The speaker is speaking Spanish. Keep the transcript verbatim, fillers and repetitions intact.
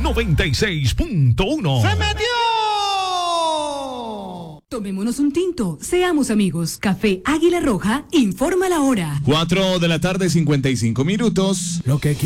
noventa y seis punto uno. ¡Se metió! Tomémonos un tinto, seamos amigos. Café Águila Roja informa la hora. cuatro de la tarde, cincuenta y cinco minutos. Lo que